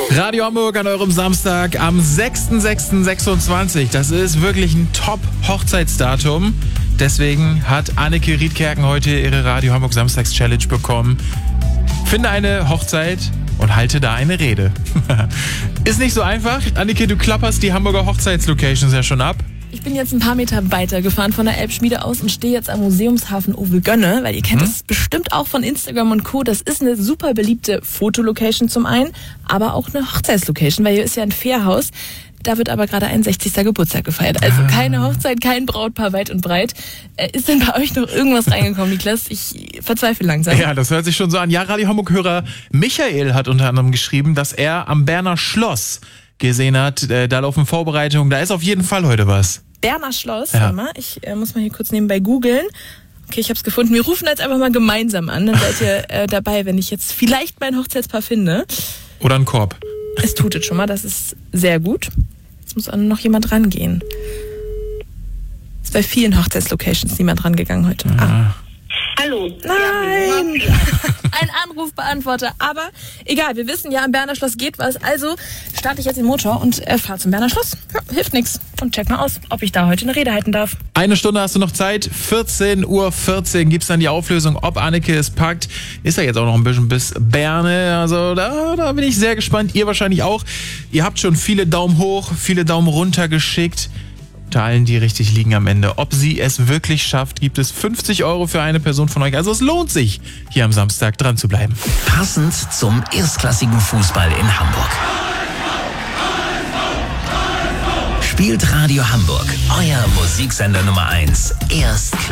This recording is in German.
Radio Hamburg an eurem Samstag am 6.6.26. Das ist wirklich ein Top-Hochzeitsdatum. Deswegen hat Anneke Riedkerken heute ihre Radio Hamburg Samstags-Challenge bekommen. Finde eine Hochzeit und halte da eine Rede. Ist nicht so einfach. Anneke, du klapperst die Hamburger Hochzeitslocations ja schon ab. Ich bin jetzt ein paar Meter weiter gefahren von der Elbschmiede aus und stehe jetzt am Museumshafen Ovelgönne, weil ihr kennt es bestimmt auch von Instagram und Co. Das ist eine super beliebte Fotolocation zum einen, aber auch eine Hochzeitslocation, weil hier ist ja ein Fährhaus. Da wird aber gerade ein 60. Geburtstag gefeiert. Also keine Hochzeit, kein Brautpaar weit und breit. Ist denn bei euch noch irgendwas reingekommen, Niklas? Ich verzweifle langsam. Ja, das hört sich schon so an. Ja, Radio Hamburg-Hörer Michael hat unter anderem geschrieben, dass er am Berner Schloss gesehen hat. Da laufen Vorbereitungen. Da ist auf jeden Fall heute was. Berner Schloss, ja. Ich muss mal hier kurz nebenbei googeln. Okay, ich habe es gefunden. Wir rufen jetzt einfach mal gemeinsam an. Dann seid ihr dabei, wenn ich jetzt vielleicht mein Hochzeitspaar finde. Oder einen Korb. Es tutet schon mal, das ist sehr gut. Jetzt muss auch noch jemand rangehen. Ist bei vielen Hochzeitslocations niemand rangegangen heute. Ja. Hallo. Nein! Ein Anrufbeantworter. Aber egal, wir wissen ja, am Berner Schloss geht was. Also starte ich jetzt den Motor und fahre zum Berner Schloss. Ja, hilft nichts. Und check mal aus, ob ich da heute eine Rede halten darf. Eine Stunde hast du noch Zeit. 14:14 Uhr gibt's dann die Auflösung, ob Anneke es packt. Ist ja jetzt auch noch ein bisschen bis Berne. Also da bin ich sehr gespannt. Ihr wahrscheinlich auch. Ihr habt schon viele Daumen hoch, viele Daumen runter geschickt. Unter allen, die richtig liegen am Ende. Ob sie es wirklich schafft, gibt es 50 € für eine Person von euch. Also es lohnt sich, hier am Samstag dran zu bleiben. Passend zum erstklassigen Fußball in Hamburg. Spielt Radio Hamburg, euer Musiksender Nummer 1, erstklassig.